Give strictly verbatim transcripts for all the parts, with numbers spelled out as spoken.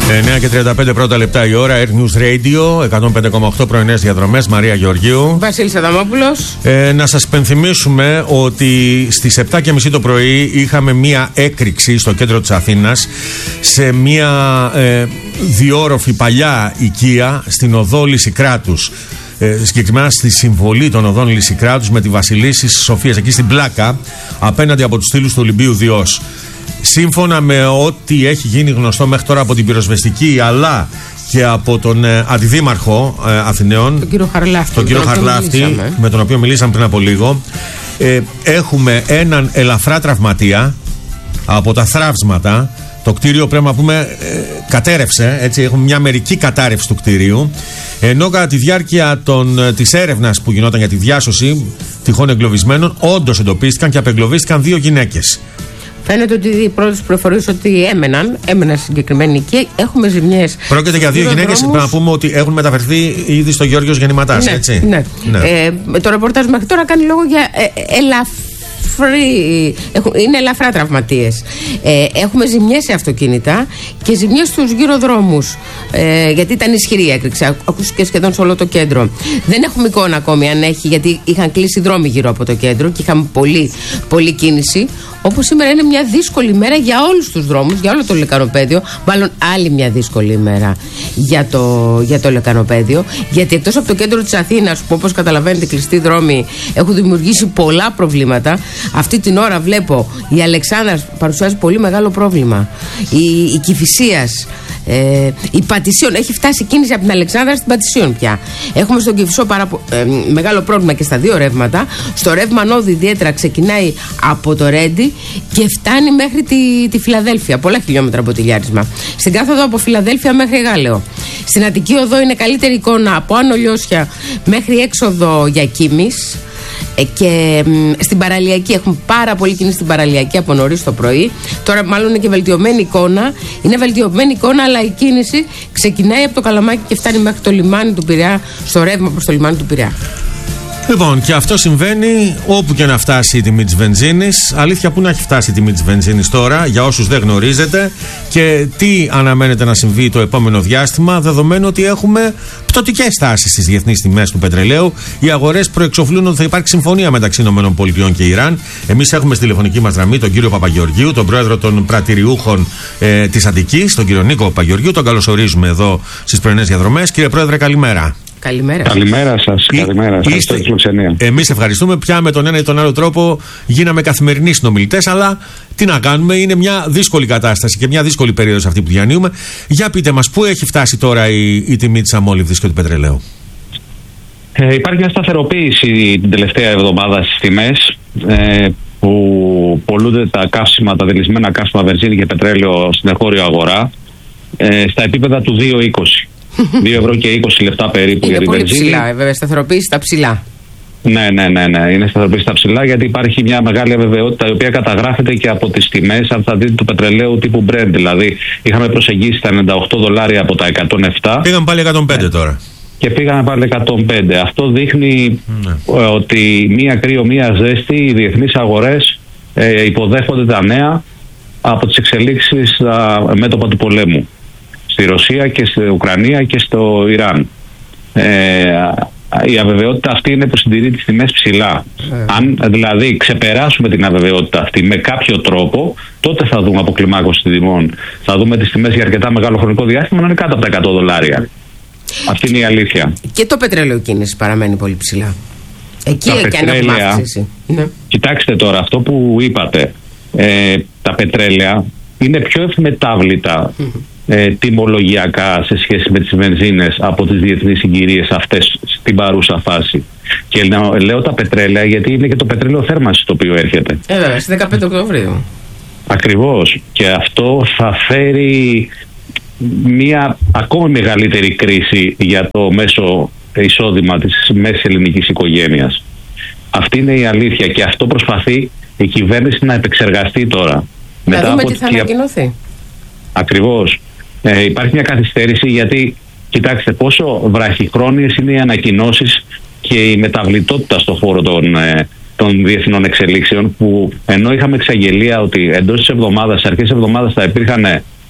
εννιά και τριάντα πέντε πρώτα λεπτά η ώρα. Air News Radio εκατόν πέντε κόμμα οκτώ πρωινές διαδρομές. Μαρία Γεωργίου, Βασίλης Αδαμόπουλος. ε, Να σας πενθυμίσουμε ότι στις επτά και μισή το πρωί είχαμε μία έκρηξη στο κέντρο της Αθήνας σε μία ε, διόροφη παλιά οικία στην οδό Λυσικράτους. Ε, συγκεκριμένα στη συμβολή των οδών Λυσικράτους με τη Βασιλίσσης Σοφίας, εκεί στην Πλάκα, απέναντι από τους στήλους του Ολυμπίου Διός. Σύμφωνα με ό,τι έχει γίνει γνωστό μέχρι τώρα από την πυροσβεστική αλλά και από τον ε, αντιδήμαρχο ε, Αθηναίων, τον κύριο Χαρλάφτη, τον κύριο Χαρλάφτη με τον οποίο μιλήσαμε πριν από λίγο, ε, έχουμε έναν ελαφρά τραυματία από τα θραύσματα. Το κτίριο, πρέπει να πούμε, ε, κατέρευσε, έτσι, έχουμε μια μερική κατάρρευση του κτίριου, ενώ κατά τη διάρκεια των, της έρευνας που γινόταν για τη διάσωση τυχόν εγκλωβισμένων, όντως εντοπίστηκαν και απεγκλωβίστηκαν δύο γυναίκες. Φαίνεται ότι οι πρώτες πληροφορίες ότι έμεναν, έμεναν συγκεκριμένοι εκεί. Έχουμε ζημιές. Πρόκειται για δύο γυναίκες. Πρέπει να πούμε ότι έχουν μεταφερθεί ήδη στο Γιώργος Γεννηματάς, ναι, έτσι. Ναι. ναι. Ε, το ρεπορτάζ μέχρι τώρα κάνει λόγο για ε, ελαφρύ. Είναι ελαφρά τραυματίες. Ε, έχουμε ζημιές σε αυτοκίνητα και ζημιές στους γύρω δρόμους. Ε, γιατί ήταν ισχυρή η έκρηξη. Ακούστηκε σχεδόν σε όλο το κέντρο. Δεν έχουμε εικόνα ακόμη αν έχει, γιατί είχαν κλείσει δρόμοι γύρω από το κέντρο και είχαμε πολύ, πολύ κίνηση. Όπως σήμερα είναι μια δύσκολη ημέρα για όλους τους δρόμους, για όλο το λεκανοπέδιο. Μάλλον άλλη μια δύσκολη ημέρα για το, για το λεκανοπέδιο. Γιατί εκτός από το κέντρο της Αθήνας, που όπως καταλαβαίνετε κλειστοί δρόμοι έχουν δημιουργήσει πολλά προβλήματα, αυτή την ώρα βλέπω η Αλεξάνδρας παρουσιάζει πολύ μεγάλο πρόβλημα. Η, η Κηφισίας, ε, η Πατησίων, έχει φτάσει κίνηση από την Αλεξάνδρα στην Πατησίων πια. Έχουμε στον Κηφισό παρα, ε, μεγάλο πρόβλημα και στα δύο ρεύματα. Στο ρεύμα Νόδου ιδιαίτερα ξεκινάει από το Ρέντι και φτάνει μέχρι τη, τη Φιλαδέλφια. Πολλά χιλιόμετρα μποτιλιάρισμα. Στην κάθοδο από Φιλαδέλφια μέχρι Γάλεο. Στην Αττική Οδό είναι καλύτερη εικόνα από Άνω Λιώσια μέχρι έξοδο Γιακίμης. Και μ, στην παραλιακή έχουμε πάρα πολύ κίνηση στην παραλιακή από νωρίς το πρωί. Τώρα μάλλον είναι και βελτιωμένη εικόνα. Είναι βελτιωμένη εικόνα, αλλά η κίνηση ξεκινάει από το Καλαμάκι και φτάνει μέχρι το λιμάνι του Πειραιά, στο ρεύμα προς το λιμάνι του Πειραιά. Λοιπόν, και αυτό συμβαίνει όπου και να φτάσει η τιμή της βενζίνης. Αλήθεια, πού να έχει φτάσει η τιμή της βενζίνης τώρα, για όσους δεν γνωρίζετε, και τι αναμένεται να συμβεί το επόμενο διάστημα, δεδομένου ότι έχουμε πτωτικές τάσεις στις διεθνείς τιμές του πετρελαίου. Οι αγορές προεξοφλούν ότι θα υπάρξει συμφωνία μεταξύ ΗΠΑ και Ιράν. Εμείς έχουμε στη τηλεφωνική μας γραμμή τον κύριο Παπαγεωργίου, τον πρόεδρο των πρατηριούχων ε, της Αττικής, τον κύριο Νίκο Παπαγεωργίου. Τον καλωσορίζουμε εδώ στις πρωινές διαδρομές. Κύριε Πρόεδρε, καλημέρα. Καλημέρα. Καλημέρα σας. Ή, καλημέρα σας. Είστε, εμείς ευχαριστούμε. Πια με τον ένα ή τον άλλο τρόπο γίναμε καθημερινοί συνομιλητές, αλλά τι να κάνουμε, είναι μια δύσκολη κατάσταση και μια δύσκολη περίοδος αυτή που διανύουμε. Για πείτε μας, πού έχει φτάσει τώρα η, η τιμή της αμόλυβδης και του πετρελαίου? Ε, υπάρχει μια σταθεροποίηση την τελευταία εβδομάδα στις τιμές, ε, που πολλούνται τα καύσιμα, τα δελισμένα καύσιμα βενζίνη και πετρέλαιο στην εγχώριο αγορά, ε, στα επίπεδα του δύο είκοσι. δύο ευρώ και είκοσι λεπτά περίπου είναι για την βενζίνη. Είναι πολύ ψηλά, βέβαια, σταθεροποίηση στα ψηλά. Ναι, ναι, ναι, ναι, είναι σταθεροποίηση στα ψηλά, γιατί υπάρχει μια μεγάλη αβεβαιότητα η οποία καταγράφεται και από τις τιμές, αν θα δείτε, του πετρελαίου τύπου Brent. Δηλαδή, είχαμε προσεγγίσει τα ενενήντα οκτώ δολάρια από τα εκατόν επτά. Πήγαν πάλι εκατόν πέντε τώρα. Και πήγαμε πάλι εκατόν πέντε. Αυτό δείχνει ναι. ότι μία κρύο, μία ζέστη, οι διεθνείς αγορές ε, υποδέχονται τα νέα από τις εξελίξεις στα μέτωπα του πολέμου. Στη Ρωσία και στη Ουκρανία και στο Ιράν. Ε, η αβεβαιότητα αυτή είναι που συντηρεί τις τιμές ψηλά. Ε. Αν δηλαδή ξεπεράσουμε την αβεβαιότητα αυτή με κάποιο τρόπο, τότε θα δούμε αποκλιμάκωση τιμών. Θα δούμε τις τιμές για αρκετά μεγάλο χρονικό διάστημα να είναι κάτω από τα εκατό δολάρια. Αυτή είναι η αλήθεια. Και το πετρέλαιο κίνηση παραμένει πολύ ψηλά. Εκεί τα και αν έχουμε αύξηση. Ναι. Κοιτάξτε τώρα, αυτό που είπατε, ε, τα πετρέλαια είναι πιο ευμετάβλητα mm-hmm. ε, τιμολογιακά σε σχέση με τις βενζίνες από τις διεθνείς συγκυρίες αυτές στην παρούσα φάση. Και λέω, λέω τα πετρέλαια γιατί είναι και το πετρέλαιο θέρμανσης το οποίο έρχεται. Ε, βέβαια, στις δεκαπέντε Οκτωβρίου. Ακριβώς. Και αυτό θα φέρει μια ακόμη μεγαλύτερη κρίση για το μέσο εισόδημα της μέσης ελληνικής οικογένειας. Αυτή είναι η αλήθεια και αυτό προσπαθεί η κυβέρνηση να επεξεργαστεί τώρα. Να μετά δούμε τι θα ανακοινωθεί. Ακριβώς. Ε, υπάρχει μια καθυστέρηση γιατί, κοιτάξτε, πόσο βραχυχρόνιες είναι οι ανακοινώσεις και η μεταβλητότητα στον χώρο των, ε, των διεθνών εξελίξεων, που ενώ είχαμε εξαγγελία ότι εντός της εβδομάδας, αρχές της εβδομάδας θα υπήρχαν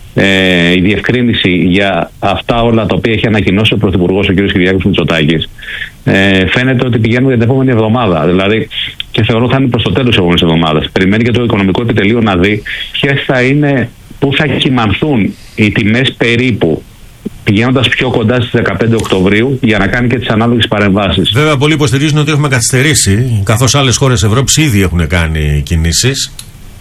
ε, η διευκρίνηση για αυτά όλα τα οποία έχει ανακοινώσει ο Πρωθυπουργός ο κ. Κυριάκος Μητσοτάκης, ε, φαίνεται ότι πηγαίνουν για την επόμενη εβδομάδα. Δηλαδή, και θεωρώ θα είναι προς το τέλος της επόμενης εβδομάδας. Περιμένει και το Οικονομικό Επιτελείο να δει ποιες θα είναι, πού θα κυμανθούν οι τιμές περίπου, πηγαίνοντας πιο κοντά στις δεκαπέντε Οκτωβρίου, για να κάνει και τις ανάλογες παρεμβάσεις. Βέβαια, πολλοί υποστηρίζουν ότι έχουμε καθυστερήσει, καθώς άλλες χώρες Ευρώπης ήδη έχουν κάνει κινήσεις.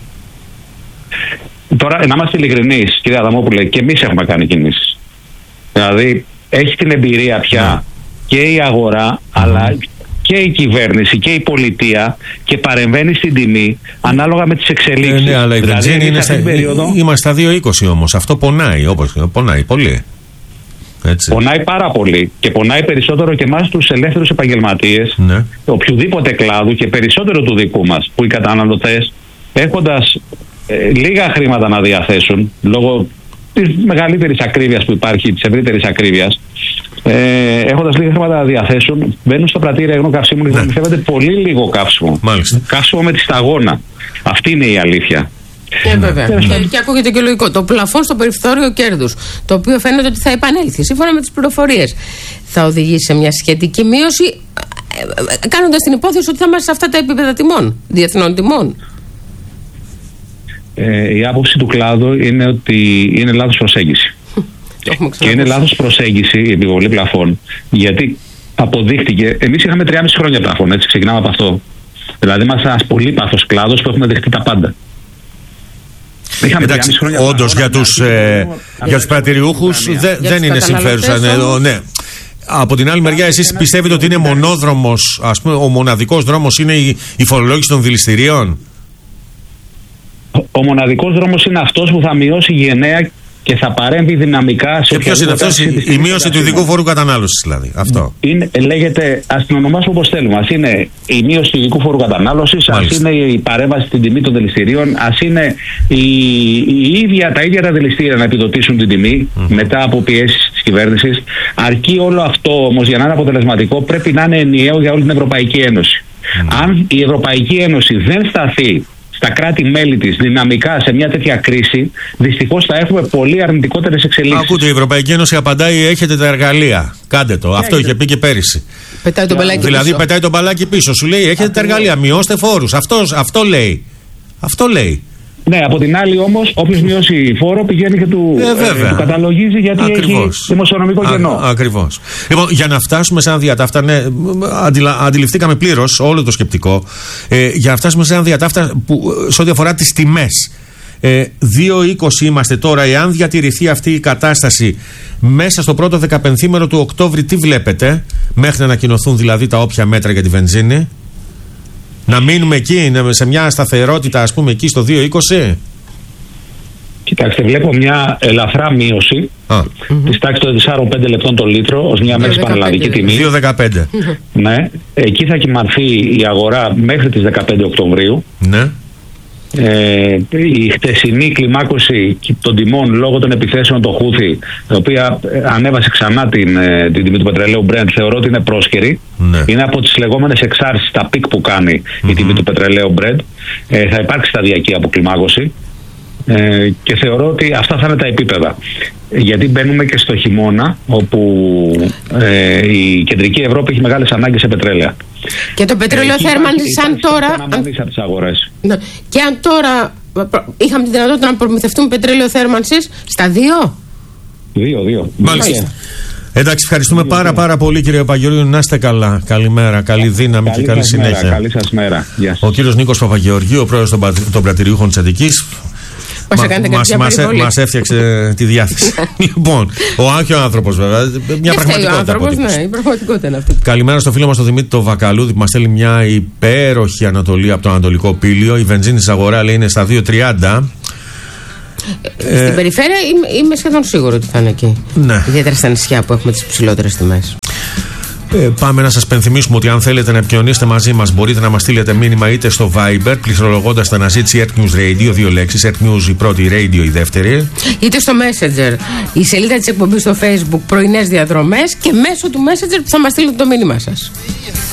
Τώρα, να είμαστε ειλικρινείς, κύριε Αδαμόπουλε, και εμείς έχουμε κάνει κινήσεις. Δηλαδή, έχει την εμπειρία πια yeah. και η αγορά, mm. αλλά και η κυβέρνηση και η πολιτεία, και παρεμβαίνει στην τιμή ανάλογα με τις εξελίξεις. Ναι, ναι, αλλά η δηλαδή, βενζίνη είναι στα... περίοδο... Είμαστε στα δύο είκοσι όμως. Αυτό πονάει, όπως... πονάει πολύ. Έτσι. Πονάει πάρα πολύ, και πονάει περισσότερο και εμάς τους ελεύθερους επαγγελματίες, ναι. οποιοδήποτε κλάδου, και περισσότερο του δικού μας, που οι καταναλωτές, έχοντας ε, λίγα χρήματα να διαθέσουν, λόγω της μεγαλύτερης ακρίβειας που υπάρχει, της ευρύτερης ακρίβειας, ε, έχοντας λίγα χρήματα να διαθέσουν, μπαίνουν στο πρατήρια υγρών καυσίμων και προμηθεύονται πολύ λίγο καύσιμο. Μάλιστα. Καύσιμο με τη σταγόνα. Αυτή είναι η αλήθεια. Ε, βέβαια. Και, και ακούγεται και λογικό. Το πλαφόν στο περιθώριο κέρδους, το οποίο φαίνεται ότι θα επανέλθει σύμφωνα με τις πληροφορίες, θα οδηγήσει σε μια σχετική μείωση, κάνοντας την υπόθεση ότι θα είμαστε σε αυτά τα επίπεδα τιμών, διεθνών τιμών. Ε, η άποψη του κλάδου είναι ότι είναι λάθος προσέγγιση. Και είναι λάθος προσέγγιση η επιβολή πλαφών, γιατί αποδείχτηκε. Εμείς είχαμε τριάμισι χρόνια πλαφών, έτσι, ξεκινάμε από αυτό. Δηλαδή, είμαστε ένας πολύ πάθος κλάδος που έχουμε δεχτεί τα πάντα. Εντάξει, όντως για τους, ε, για τους πρατηριούχους δε, δεν είναι συμφέρουσα. Ναι, ναι. Από την άλλη μεριά, εσείς πιστεύετε ότι είναι μονόδρομος, ας πούμε, ο μοναδικός δρόμος είναι η, η φορολόγηση των δηληστηρίων? Ο, ο μοναδικός δρόμος είναι αυτός που θα μειώσει γενναία και θα παρέμβει δυναμικά σε. Και ποιος είναι αυτός? Η, η μείωση του ειδικού φόρου κατανάλωσης, δηλαδή. Αυτό. Είναι, λέγεται, ας την ονομάσουμε όπως θέλουμε. Ας είναι η μείωση του ειδικού φόρου κατανάλωσης, ας είναι η παρέμβαση στην τιμή των δηληστηρίων, ας είναι η, η ίδια, τα ίδια τα δηληστήρια να επιδοτήσουν την τιμή mm-hmm. μετά από πιέσεις της κυβέρνησης. Αρκεί όλο αυτό όμως, για να είναι αποτελεσματικό, πρέπει να είναι ενιαίο για όλη την Ευρωπαϊκή Ένωση. Mm-hmm. Αν η Ευρωπαϊκή Ένωση δεν σταθεί στα κράτη-μέλη της δυναμικά σε μια τέτοια κρίση, δυστυχώς θα έχουμε πολύ αρνητικότερες εξελίξεις. Ακούτε, η Ευρωπαϊκή Ένωση απαντάει: έχετε τα εργαλεία. Κάντε το. Αυτό είχε πει και πέρυσι. Πετάει τον μπαλάκι δηλαδή, πίσω. πετάει τον μπαλάκι πίσω. Σου λέει: έχετε τα εργαλεία. Μειώστε φόρους. Αυτό λέει. Αυτό λέει. Ναι, από την άλλη όμως, όποιος μειώσει φόρο πηγαίνει και του, ε, ε, του καταλογίζει, γιατί ακριβώς. Έχει δημοσιονομικό κενό. Ακριβώς. Λοιπόν, για να φτάσουμε σε ένα διατάφτα, ναι, αντιλα, αντιληφθήκαμε πλήρως όλο το σκεπτικό, ε, για να φτάσουμε σε ένα διατάφτα που, σε ό,τι αφορά τις τιμές. Ε, δύο είκοσι είμαστε τώρα. Εάν διατηρηθεί αυτή η κατάσταση μέσα στο πρώτο δεκαπενθήμερο του Οκτώβρη, τι βλέπετε, μέχρι να ανακοινωθούν δηλαδή τα όποια μέτρα για τη βενζίνη? Να μείνουμε εκεί, σε μια σταθερότητα, ας πούμε, εκεί στο δύο είκοσι? Κοιτάξτε, βλέπω μια ελαφρά μείωση ah. της τάξης των τεσσάρων με πέντε λεπτών το λίτρο ως μια μέση πανελλαδική τιμή. δύο δεκαπέντε. Ναι, εκεί θα κυμανθεί η αγορά μέχρι τις δεκαπέντε Οκτωβρίου. Ναι. Ε, η χτεσινή κλιμάκωση των τιμών λόγω των επιθέσεων των Χούθη, η οποία ανέβασε ξανά την, την τιμή του πετρελαίου Brent, θεωρώ ότι είναι πρόσκαιρη. Ναι. Είναι από τις λεγόμενες εξάρσεις, τα πικ που κάνει mm-hmm. η τιμή του πετρελαίου Brent. Ε, θα υπάρξει σταδιακή αποκλιμάκωση. Ε, και θεωρώ ότι αυτά θα είναι τα επίπεδα, γιατί μπαίνουμε και στο χειμώνα, όπου ε, η κεντρική Ευρώπη έχει μεγάλες ανάγκες σε πετρέλαια. Και το πετρέλαιο θέρμανσης, αν τώρα αν... από τις αγορές. Ναι. Και αν τώρα είχαμε τη δυνατότητα να προμηθευτούμε πετρέλαιο θέρμανσης στα δύο δύο, δύο. Μάλιστα. Εντάξει, ευχαριστούμε δύο, πάρα δύο. πάρα πολύ, κύριε Παπαγεωργίου. Να είστε καλά. Καλημέρα, καλή δύναμη καλή και καλή συνέχεια. Μέρα, καλή σας μέρα. Γεια σας. Ο κύριος Νίκος Παπαγεωργίου, ο πρόεδρος των, των πρατηριούχων της Αττικής. Μας, μας, μας έφτιαξε τη διάθεση. Λοιπόν, ο άχιο άνθρωπος, βέβαια. Μια πραγματικότητα. Άνθρωπος, ναι, η πραγματικότητα είναι αυτή. Καλημέρα στο φίλο μας τον Δημήτρη το Βακαλούδη, που μας στέλνει μια υπέροχη ανατολή από το Ανατολικό Πήλιο. Η βενζίνη στην αγορά, λέει, είναι στα δύο τριάντα. Στην ε, περιφέρεια είμαι, είμαι σχεδόν σίγουρο ότι θα είναι εκεί. Ναι. Ιδιαίτερα στα νησιά που έχουμε τις ψηλότερες τιμές. Ε, πάμε να σας πενθυμίσουμε ότι αν θέλετε να επικοινωνήσετε μαζί μας, μπορείτε να μας στείλετε μήνυμα είτε στο Viber, πληκτρολογώντας την αναζήτηση Earth News Radio, δύο λέξεις, Earth News η πρώτη, Radio η δεύτερη, είτε στο Messenger, η σελίδα της εκπομπής στο Facebook, πρωινές διαδρομές, και μέσω του Messenger που θα μας στείλετε το μήνυμά σας.